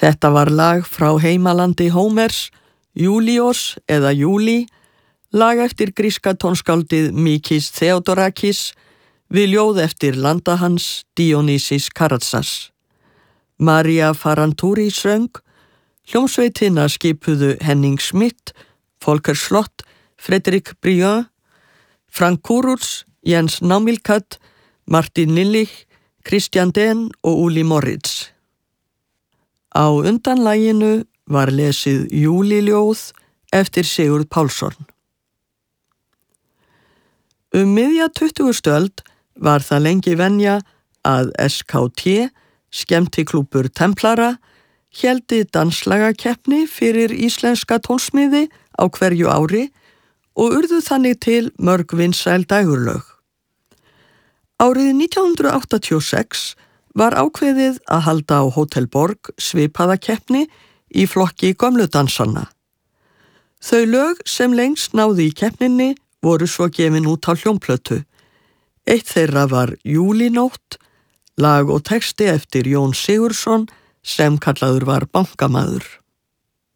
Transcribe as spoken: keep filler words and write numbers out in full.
Þetta var lag frá heimalandi Hómers, Júlíos eða Júlí, lag eftir gríska tónskáldið Mikis Theodorakis við ljóð eftir landa hans Dionysis Karatsas. Maria Faranturi söng, hljómsveitina skipuðu Henning Schmidt, Volker Slott, Fredrik Briand, Frank Kúrúts, Jens Námilkat, Martin Lillich, Christian Den og Uli Moritz. Á undan laginu var lesið Júlíljóð eftir Sigurð Pálsson. Um miðja tuttugustu öld var það lengi venja að S K T, skemmtiklúbbur Templara, héldi danslagakeppni fyrir íslenska tónsmiði á hverju ári og urðu þannig til mörg vinsæl dægurlög. Árið nítján hundrað áttatíu og sex var ákveðið að halda á Hótel Borg svipaða keppni í flokki gömlu dansanna. Þau lög sem lengst náðu í keppninni voru svo gefin út á hljómplötu. Eitt þeirra var Júlínótt, lag og texti eftir Jón Sigurðsson sem kallaður var bankamaður.